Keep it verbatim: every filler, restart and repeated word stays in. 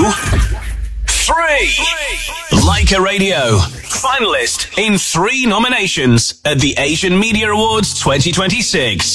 three. Leica Radio, finalist in three nominations at the Asian Media Awards twenty twenty-six.